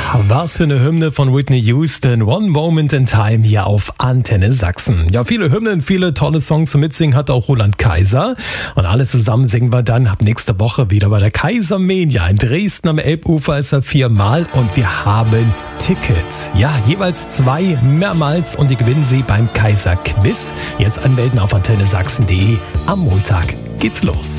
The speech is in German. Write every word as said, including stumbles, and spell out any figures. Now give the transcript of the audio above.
Was für eine Hymne von Whitney Houston. One Moment in Time hier auf Antenne Sachsen. Ja, viele Hymnen, viele tolle Songs zum Mitsingen hat auch Roland Kaiser. Und alle zusammen singen wir dann ab nächste Woche wieder bei der Kaisermania. In Dresden am Elbufer ist er viermal und wir haben Tickets. Ja, jeweils zwei mehrmals und die gewinnen Sie beim Kaiser Quiz. Jetzt anmelden auf antenne sachsen punkt de. Am Montag geht's los.